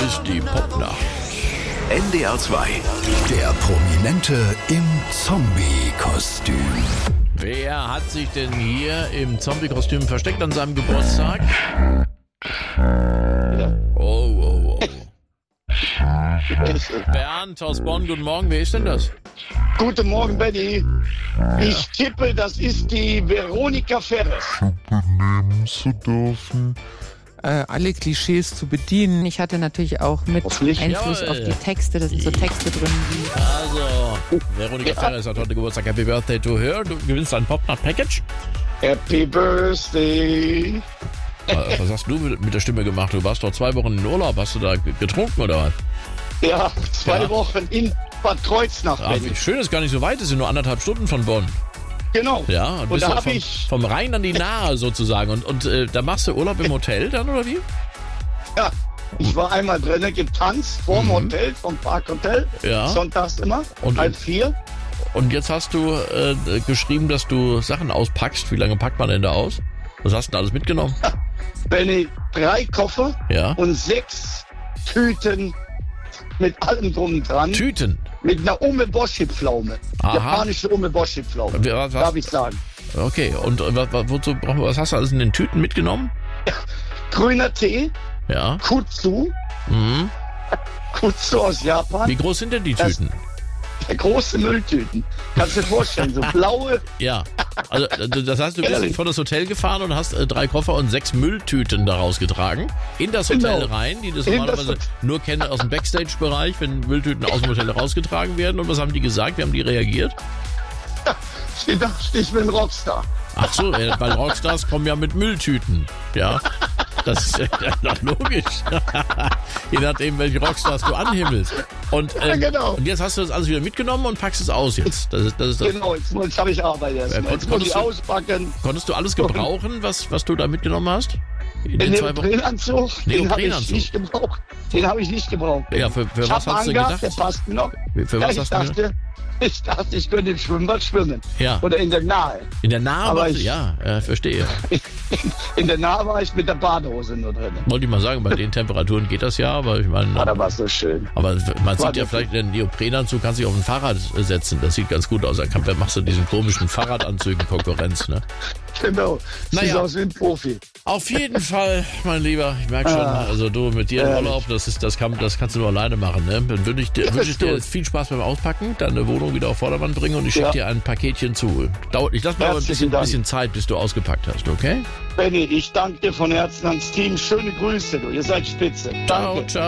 ist die Popnacht. NDR 2. Der Prominente im Zombie-Kostüm. Wer hat sich denn hier im Zombie-Kostüm versteckt an seinem Geburtstag? Oh. Bernd aus Bonn, guten Morgen. Wer ist denn das? Guten Morgen, Benny. Ich tippe, das ist die Veronika Ferres. Benehmen zu dürfen. Alle Klischees zu bedienen. Ich hatte natürlich auch mit Hoffentlich. Einfluss Jawohl. auf die Texte. Da sind so Texte drin wie Also, Veronika Ferres hat heute Geburtstag. Happy Birthday to her. Du gewinnst ein Popnacht-Package. Happy Birthday. Was hast du mit der Stimme gemacht? Du warst doch 2 Wochen in Urlaub. Hast du da getrunken oder was? Ja, 2 Ja. Wochen in Bad Kreuznach, Ah, Benny. schön, ist gar nicht so weit. Es sind nur 1,5 Stunden von Bonn. Genau. Ja, Und bist da du habe ich, vom Rhein an die Nahe sozusagen. Und da machst du Urlaub im Hotel dann, oder wie? ja, ich war einmal drinnen getanzt, vorm Hotel, vom Parkhotel. Ja. Sonntags immer, Und- 3:30. Und jetzt hast du geschrieben, dass du Sachen auspackst. Wie lange packt man denn da aus? Was hast du denn alles mitgenommen? Benny, 3 Koffer Ja. und 6 Tüten mit allem drum und dran. Tüten. Mit einer Umeboshi-Pflaume. Aha. Japanische Umeboshi-Pflaume. Was? Darf ich sagen. Okay, und was hast du alles in den Tüten mitgenommen? Grüner Tee, Ja. Kutsu. Mhm. Kutsu aus Japan. Wie groß sind denn die Das- Tüten? Große Mülltüten. Kannst du dir vorstellen, so blaue. Ja. Also das heißt, du bist Ehrlich? vor das Hotel gefahren und hast 3 Koffer und 6 Mülltüten daraus getragen. In das Hotel Genau. rein, die das In normalerweise das- nur kennen aus dem Backstage-Bereich, wenn Mülltüten aus dem Hotel rausgetragen werden. Und was haben die gesagt? Wie haben die reagiert? Ich dachte, ich bin Rockstar. Ach so, weil Rockstars kommen ja mit Mülltüten. Ja, das ist ja logisch. Je nachdem, welche Rockstars du anhimmelst. Und, Ja, genau. und jetzt hast du das alles wieder mitgenommen und packst es aus jetzt. Das ist das. Genau, jetzt habe ich Arbeit erstmal. Jetzt muss ich auspacken. Konntest du alles gebrauchen, was du da mitgenommen hast? In Den 2 Wochen? Neoprenanzug, den habe ich Neoprenanzug. nicht gebraucht. Den habe ich nicht gebraucht. Ja, für ich was hab hast du einen gehabt, gedacht? der passt mir noch. Für Ja, was hast du ich dachte, ich könnte im Schwimmbad schwimmen. Ja. Oder in der Nahe. In der Nahe? Aber warst du- ich- ja, verstehe. In der Nahe war ich mit der Badehose nur drin. Wollte ich mal sagen, bei den Temperaturen geht das ja, aber ich meine... Ah, da war so schön. Aber man sieht ja das- vielleicht, den Neoprenanzug kannst du dich auf ein Fahrrad setzen. Das sieht ganz gut aus. Da machst du diesen komischen Fahrradanzügen Konkurrenz, ne? Genau. Sieht Naja. aus wie ein Profi. Auf jeden Fall, mein Lieber. Ich merke schon, also du mit dir im Ehrlich. Urlaub, das kannst du nur alleine machen, ne? Dann wünsche ich dir gut. viel Spaß beim Auspacken, deine Wohnung wieder auf Vordermann bringen und ich schicke Ja. dir ein Paketchen zu. Ich lasse mir aber ein Herzlichen Dank. bisschen Zeit, bis du ausgepackt hast, okay? Benny, ich danke dir von Herzen ans Team. Schöne Grüße, du. Ihr seid spitze. Ciao, Danke. ciao.